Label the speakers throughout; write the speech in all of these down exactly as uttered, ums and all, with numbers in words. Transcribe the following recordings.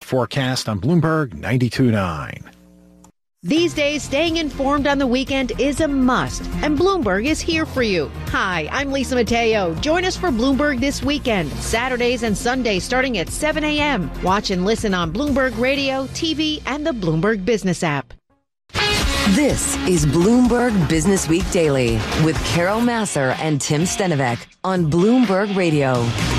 Speaker 1: Forecast on Bloomberg ninety-two point nine.
Speaker 2: These days, staying informed on the weekend is a must, and Bloomberg is here for you. Hi, I'm Lisa Mateo. Join us for Bloomberg This Weekend, Saturdays and Sundays starting at seven a.m. Watch and listen on Bloomberg Radio, T V, and the Bloomberg Business app.
Speaker 3: This is Bloomberg Business Week Daily with Carol Massar and Tim Stenovec on Bloomberg Radio.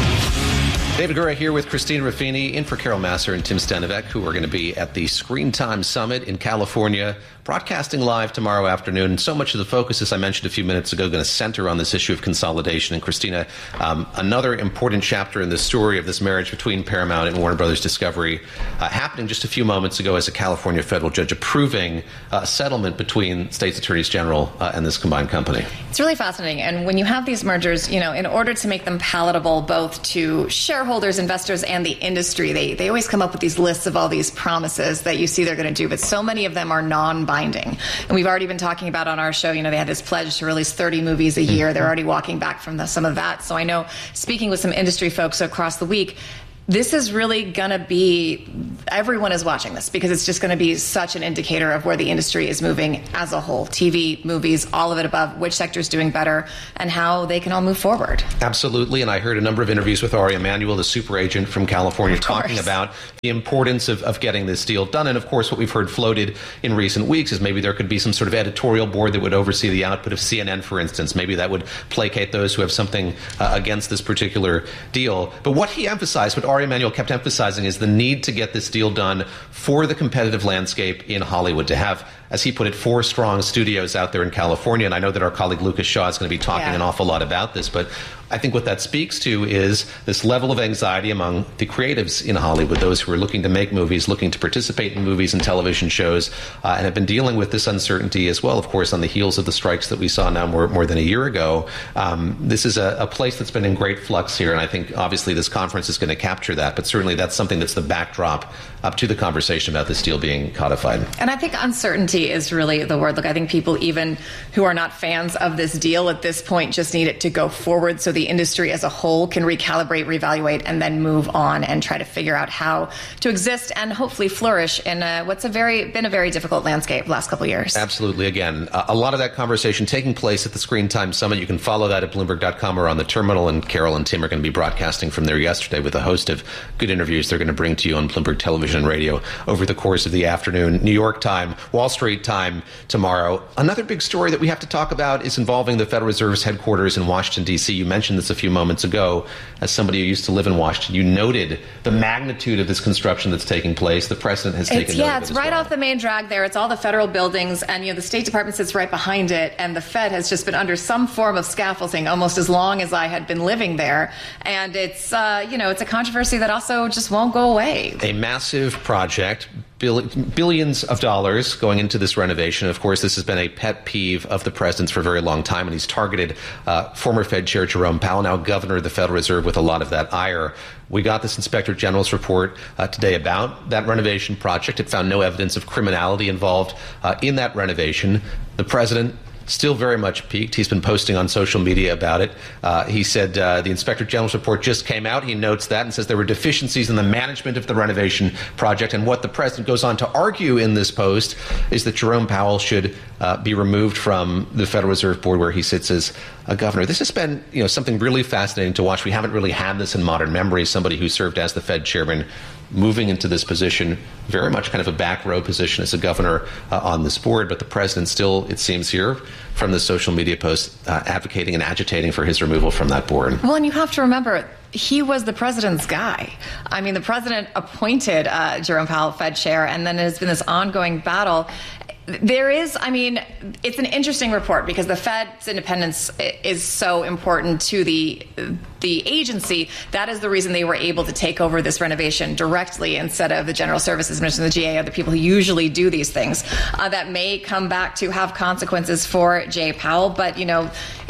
Speaker 4: David Gura here with Christine Ruffini, in for Carol Massar and Tim Stenovec, who are going to be at the Screen Time Summit in California, broadcasting live tomorrow afternoon. And so much of the focus, as I mentioned a few minutes ago, going to center on this issue of consolidation. And Christina, um, another important chapter in the story of this marriage between Paramount and Warner Brothers Discovery, uh, happening just a few moments ago as a California federal judge approving uh, a settlement between states' attorneys general uh, and this combined company.
Speaker 5: It's really fascinating. And when you have these mergers, you know, in order to make them palatable both to shareholders, investors, and the industry, they, they always come up with these lists of all these promises that you see they're going to do. But so many of them are non-binding. And we've already been talking about on our show, you know, they had this pledge to release thirty movies a year. They're already walking back from the, some of that. So I know, speaking with some industry folks across the week, this is really going to be, everyone is watching this because it's just going to be such an indicator of where the industry is moving as a whole. T V, movies, all of it above, which sector is doing better and how they can all move forward.
Speaker 4: Absolutely. And I heard a number of interviews with Ari Emanuel, the super agent from California, talking about the importance of, of getting this deal done. And of course, what we've heard floated in recent weeks is maybe there could be some sort of editorial board that would oversee the output of C N N, for instance. Maybe that would placate those who have something uh, against this particular deal. But what he emphasized, what Ari Emanuel kept emphasizing, is the need to get this deal done for the competitive landscape in Hollywood, to have, as he put it, four strong studios out there in California. And I know that our colleague Lucas Shaw is going to be talking yeah. an awful lot about this, but I think what that speaks to is this level of anxiety among the creatives in Hollywood, those who are looking to make movies, looking to participate in movies and television shows, uh, and have been dealing with this uncertainty as well, of course, on the heels of the strikes that we saw now more, more than a year ago. Um, this is a, a place that's been in great flux here, and I think obviously this conference is going to capture that, but certainly that's something that's the backdrop up to the conversation about this deal being codified.
Speaker 5: And I think uncertainty is really the word. Look, I think people even who are not fans of this deal at this point just need it to go forward so the industry as a whole can recalibrate, reevaluate, and then move on and try to figure out how to exist and hopefully flourish in a, what's a very been a very difficult landscape the last couple of years.
Speaker 4: Absolutely. Again, a lot of that conversation taking place at the Screen Time Summit. You can follow that at Bloomberg dot com or on the terminal, and Carol and Tim are going to be broadcasting from there yesterday with a host of good interviews they're going to bring to you on Bloomberg Television and Radio over the course of the afternoon. New York time, Wall Street time tomorrow. Another big story that we have to talk about is involving the Federal Reserve's headquarters in Washington, D C. You mentioned this a few moments ago. As somebody who used to live in Washington, you noted the magnitude of this construction that's taking place. The president has taken
Speaker 5: it's,
Speaker 4: note
Speaker 5: yeah,
Speaker 4: of it
Speaker 5: it's
Speaker 4: as
Speaker 5: right
Speaker 4: well.
Speaker 5: Off the main drag there. It's all the federal buildings, and you know the State Department sits right behind it, and the Fed has just been under some form of scaffolding almost as long as I had been living there. And it's uh, you know it's a controversy that also just won't go away.
Speaker 4: A massive project. Billions of dollars going into this renovation. Of course, this has been a pet peeve of the president's for a very long time, and he's targeted uh, former Fed Chair Jerome Powell, now governor of the Federal Reserve, with a lot of that ire. We got this Inspector General's report uh, today about that renovation project. It found no evidence of criminality involved uh, in that renovation. The president still very much peaked. He's been posting on social media about it. Uh, he said uh, the Inspector General's report just came out. He notes that and says there were deficiencies in the management of the renovation project. And what the president goes on to argue in this post is that Jerome Powell should uh, be removed from the Federal Reserve Board, where he sits as a governor. This has been, you know, something really fascinating to watch. We haven't really had this in modern memory. Somebody who served as the Fed chairman moving into this position, very much kind of a back row position as a governor uh, on this board. But the president still, it seems here from the social media post, uh, advocating and agitating for his removal from that board.
Speaker 5: Well, and you have to remember, he was the president's guy. I mean, the president appointed uh, Jerome Powell Fed chair, and then there's been this ongoing battle. There is, I mean, it's an interesting report because the Fed's independence is so important to the the agency. That is the reason they were able to take over this renovation directly instead of the General Services Administration, the G A O, the people who usually do these things. Uh, that may come back to have consequences for Jay Powell, but, you know,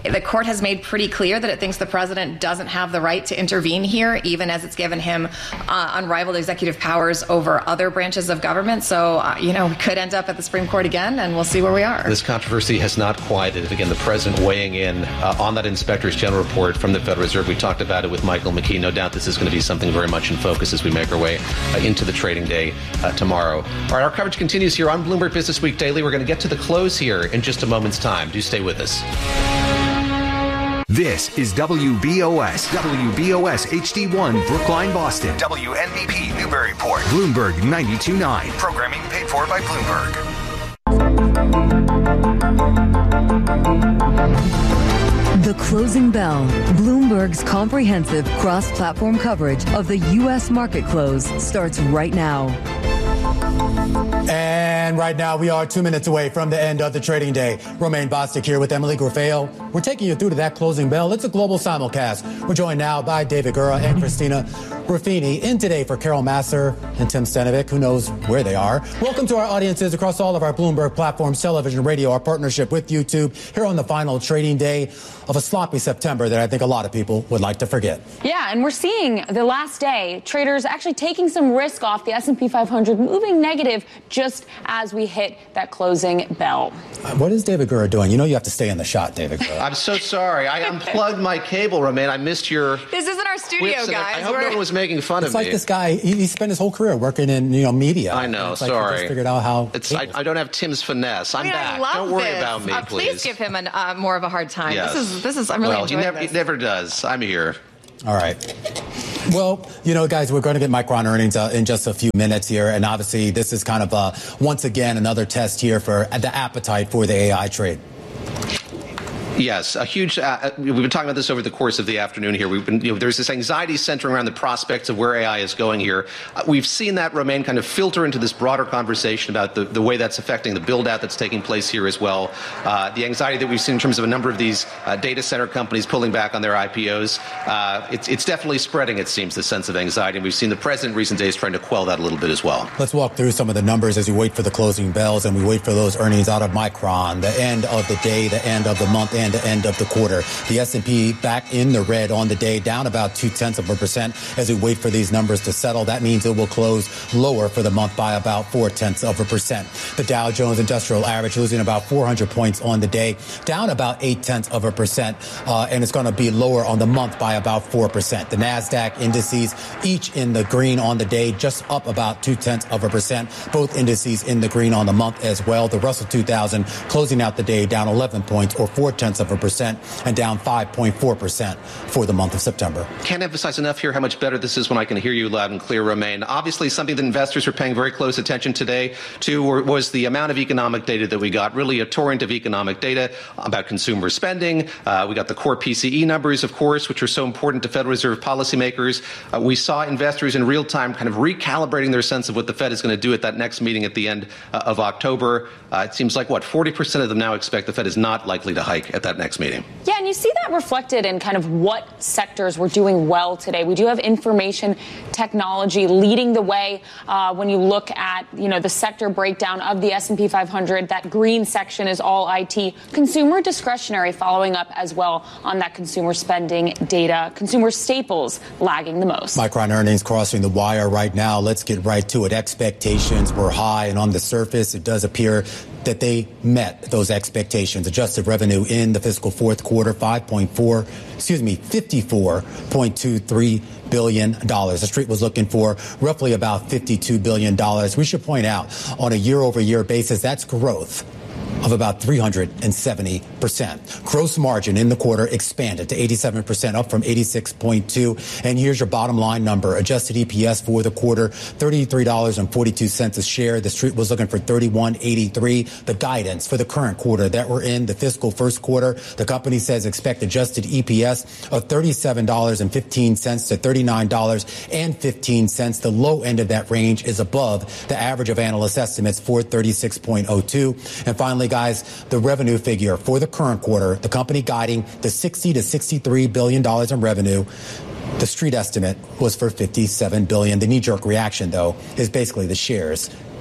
Speaker 5: The court has made pretty clear that it thinks the president doesn't have the right to intervene here, even as it's given him uh, unrivaled executive powers over other branches of government. So, uh, you know, we could end up at the Supreme Court again, and we'll see where we are.
Speaker 4: This controversy has not quieted. Again, the president weighing in uh, on that Inspector's General report from the Federal Reserve. We talked about it with Michael McKee. No doubt this is going to be something very much in focus as we make our way uh, into the trading day uh, tomorrow. All right, our coverage continues here on Bloomberg Business Week Daily. We're going to get to the close here in just a moment's time. Do stay with us.
Speaker 6: This is W B O S, W B O S H D one, Brookline, Boston. W N B P, Newburyport. Bloomberg ninety-two point nine. Programming paid for by Bloomberg.
Speaker 3: The Closing Bell, Bloomberg's comprehensive cross-platform coverage of the U S market close, starts right now.
Speaker 7: And right now, we are two minutes away from the end of the trading day. Romaine Bostick here with Emily Grafale. We're taking you through to that closing bell. It's a global simulcast. We're joined now by David Gura and Christina Ruffini. In today for Carol Massar and Tim Stenovic, who knows where they are. Welcome to our audiences across all of our Bloomberg platforms, television, radio, our partnership with YouTube, here on the final trading day of a sloppy September that I think a lot of people would like to forget.
Speaker 8: Yeah, and we're seeing the last day, traders actually taking some risk off the S and P five hundred, moving negative just as we hit that closing bell.
Speaker 7: Uh, what is David Gura doing? You know you have to stay in the shot, David Gura.
Speaker 4: I'm so sorry. I unplugged my cable, Romaine. I missed your...
Speaker 5: This isn't our studio, guys.
Speaker 4: I hope We're... no one was making fun
Speaker 7: it's
Speaker 4: of
Speaker 7: like
Speaker 4: me.
Speaker 7: It's like this guy, he, he spent his whole career working in, you know, media.
Speaker 4: I know,
Speaker 7: it's like
Speaker 4: sorry.
Speaker 7: He just figured out how...
Speaker 4: It's, I, I don't have Tim's finesse. I'm
Speaker 5: I mean,
Speaker 4: back.
Speaker 5: I love
Speaker 4: don't worry
Speaker 5: this.
Speaker 4: about me,
Speaker 5: uh,
Speaker 4: please.
Speaker 5: Please give him an, uh, more of a hard time.
Speaker 4: Yes.
Speaker 5: This is, this is, I'm really
Speaker 4: well,
Speaker 5: enjoying
Speaker 4: he never,
Speaker 5: this.
Speaker 4: he never does. I'm here.
Speaker 7: All right. Well, you know, guys, we're going to get Micron earnings uh, in just a few minutes here. And obviously, this is kind of, uh, once again, another test here for the appetite for the A I trade.
Speaker 4: Yes, a huge. Uh, we've been talking about this over the course of the afternoon here. We've been, you know, there's this anxiety centering around the prospects of where A I is going here. Uh, we've seen that Romaine kind of filter into this broader conversation about the, the way that's affecting the build out that's taking place here as well. Uh, the anxiety that we've seen in terms of a number of these uh, data center companies pulling back on their I P Os. Uh, it's, it's definitely spreading, it seems, the sense of anxiety. And we've seen the president in recent days trying to quell that a little bit as well.
Speaker 7: Let's walk through some of the numbers as we wait for the closing bells and we wait for those earnings out of Micron, the end of the day, the end of the month, and the end of the quarter. The S and P back in the red on the day, down about two-tenths of a percent as we wait for these numbers to settle. That means it will close lower for the month by about four-tenths of a percent. The Dow Jones Industrial Average losing about four hundred points on the day, down about eight-tenths of a percent, uh, and it's going to be lower on the month by about four percent. The NASDAQ indices, each in the green on the day, just up about two-tenths of a percent. Both indices in the green on the month as well. The Russell two thousand closing out the day down eleven points or four-tenths of a percent, and down five point four percent for the month of September.
Speaker 4: Can't emphasize enough here how much better this is when I can hear you loud and clear, Romaine. Obviously, something that investors were paying very close attention today to was the amount of economic data that we got, really a torrent of economic data about consumer spending. Uh, we got the core P C E numbers, of course, which are so important to Federal Reserve policymakers. Uh, we saw investors in real time kind of recalibrating their sense of what the Fed is going to do at that next meeting at the end uh, of October. Uh, it seems like, what, forty percent of them now expect the Fed is not likely to hike at that next meeting.
Speaker 8: Yeah, and you see that reflected in kind of what sectors were doing well today. We do have information technology leading the way uh, when you look at, you know, the sector breakdown of the S and P five hundred. That green section is all I T. Consumer discretionary following up as well on that consumer spending data. Consumer staples lagging the most.
Speaker 7: Micron earnings crossing the wire right now. Let's get right to it. Expectations were high, and on the surface, it does appear that they met those expectations. Adjusted revenue in the fiscal fourth quarter, five point four, excuse me, fifty-four point two three billion dollars. The street was looking for roughly about fifty-two billion dollars. We should point out on a year over year basis, that's growth of about three hundred seventy percent. Gross margin in the quarter expanded to eighty-seven percent, up from eighty-six point two. And here's your bottom line number. Adjusted E P S for the quarter, thirty-three dollars and forty-two cents a share. The street was looking for thirty-one eighty-three. The guidance for the current quarter that we're in, the fiscal first quarter, the company says expect adjusted E P S of thirty-seven dollars and fifteen cents to thirty-nine dollars and fifteen cents. The low end of that range is above the average of analyst estimates for thirty-six point oh two. And finally, guys, the revenue figure for the current quarter, the company guiding the sixty to sixty-three billion dollars in revenue. The street estimate was for fifty-seven billion dollars. The knee-jerk reaction, though, is basically the shares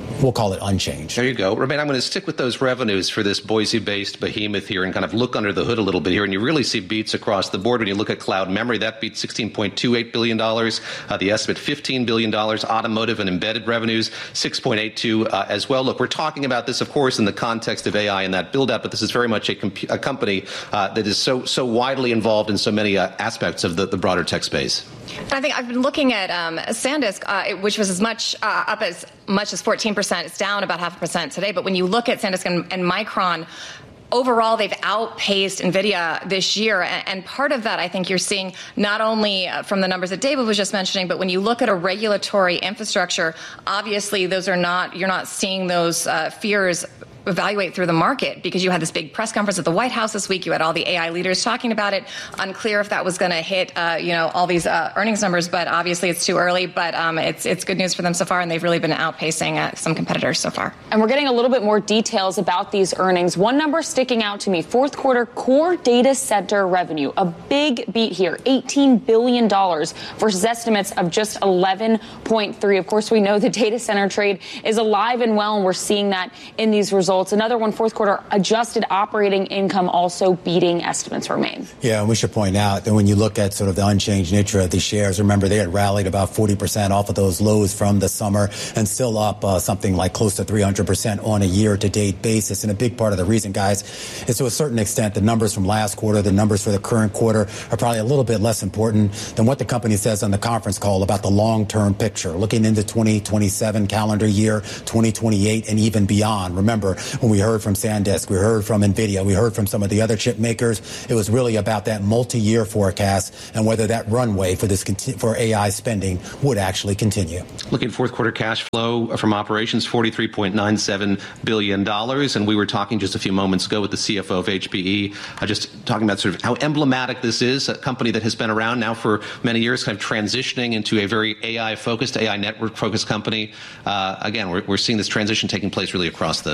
Speaker 7: we'll call it unchanged.
Speaker 4: There you go. Romain, I'm going to stick with those revenues for this Boise-based behemoth here and kind of look under the hood a little bit here. And you really see beats across the board. When you look at cloud memory, that beat sixteen point two eight billion dollars. Uh, the estimate, fifteen billion dollars. Automotive and embedded revenues, six point eight two uh, as well. Look, we're talking about this, of course, in the context of A I and that build-out, but this is very much a, comp- a company uh, that is so so widely involved in so many uh, aspects of the, the broader tech space.
Speaker 5: I think I've been looking at um, SanDisk, uh, which was as much uh, up as much as fourteen percent. It's down about half a percent today. But when you look at SanDisk and, and Micron, overall, they've outpaced NVIDIA this year. And, and part of that, I think you're seeing not only from the numbers that David was just mentioning, but when you look at a regulatory infrastructure, obviously those are not, you're not seeing those uh, fears evaluate through the market, because you had this big press conference at the White House this week. You had all the A I leaders talking about it. Unclear if that was going to hit, uh, you know, all these uh, earnings numbers, but obviously it's too early. But um, it's it's good news for them so far, and they've really been outpacing uh, some competitors so far.
Speaker 8: And we're getting a little bit more details about these earnings. One number sticking out to me: fourth quarter core data center revenue, a big beat here, eighteen billion dollars versus estimates of just eleven point three. Of course, we know the data center trade is alive and well, and we're seeing that in these results. Another one, fourth quarter adjusted operating income also beating estimates. Romain.
Speaker 7: Yeah, we should point out that when you look at sort of the unchanged nature of the shares, remember they had rallied about forty percent off of those lows from the summer and still up uh, something like close to three hundred percent on a year-to-date basis. And a big part of the reason, guys, is to a certain extent the numbers from last quarter, the numbers for the current quarter are probably a little bit less important than what the company says on the conference call about the long-term picture, looking into twenty twenty-seven calendar year, twenty twenty-eight, and even beyond. Remember, when we heard from SanDisk, we heard from NVIDIA, we heard from some of the other chip makers, it was really about that multi-year forecast and whether that runway for this for A I spending would actually continue.
Speaker 4: Looking at fourth quarter cash flow from operations, forty-three point nine seven billion dollars. And we were talking just a few moments ago with the C F O of H P E, uh, just talking about sort of how emblematic this is, a company that has been around now for many years, kind of transitioning into a very A I-focused, A I network-focused company. Uh, again, we're, we're seeing this transition taking place really across the